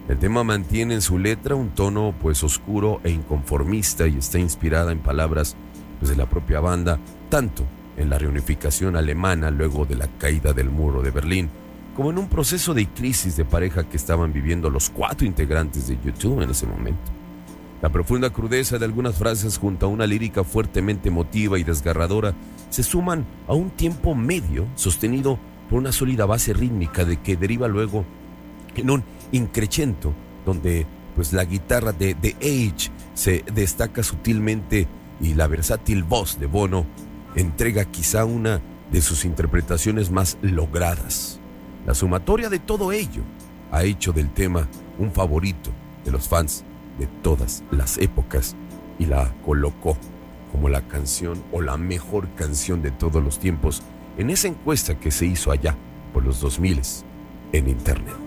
El tema mantiene en su letra un tono pues oscuro e inconformista y está inspirada en palabras pues, de la propia banda, tanto en la reunificación alemana luego de la caída del muro de Berlín, como en un proceso de crisis de pareja que estaban viviendo los 4 integrantes de YouTube en ese momento. La profunda crudeza de algunas frases junto a una lírica fuertemente emotiva y desgarradora se suman a un tiempo medio sostenido por una sólida base rítmica de que deriva luego en un increchento donde pues la guitarra de The Age se destaca sutilmente y la versátil voz de Bono entrega quizá una de sus interpretaciones más logradas. La sumatoria de todo ello ha hecho del tema un favorito de los fans de todas las épocas y la colocó como la canción o la mejor canción de todos los tiempos en esa encuesta que se hizo allá por los 2000 en internet.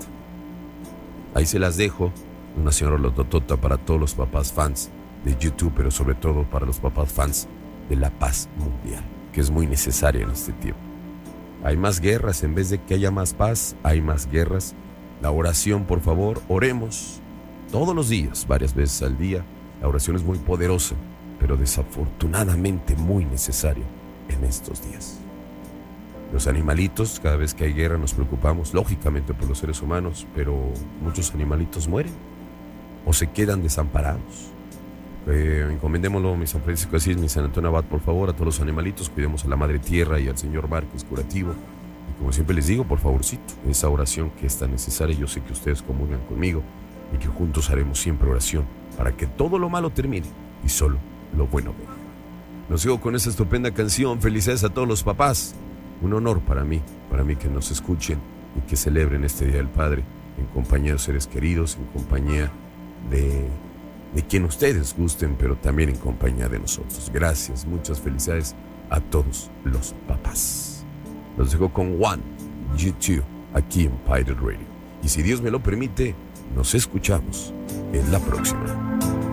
Ahí se las dejo, una señora lototota para todos los papás fans de YouTube, pero sobre todo para los papás fans de la paz mundial, que es muy necesaria en este tiempo. Hay más guerras, en vez de que haya más paz, hay más guerras. La oración, por favor, oremos todos los días, varias veces al día. La oración es muy poderosa, pero desafortunadamente muy necesaria en estos días. Los animalitos, cada vez que hay guerra nos preocupamos, lógicamente por los seres humanos, pero muchos animalitos mueren o se quedan desamparados. Encomendémoslo, mi San Francisco de Asís, mi San Antonio Abad, por favor, a todos los animalitos, cuidemos a la Madre Tierra y al Señor Mar, que es curativo. Y como siempre les digo, por favorcito, esa oración que es tan necesaria, yo sé que ustedes comulgan conmigo y que juntos haremos siempre oración para que todo lo malo termine y solo lo bueno venga. Los sigo con esta estupenda canción. Felicidades a todos los papás. Un honor para mí que nos escuchen y que celebren este Día del Padre en compañía de los seres queridos, en compañía de quien ustedes gusten, pero también en compañía de nosotros. Gracias, muchas felicidades a todos los papás. Los dejo con One, YouTube, aquí en Pirate Radio. Y si Dios me lo permite, nos escuchamos en la próxima.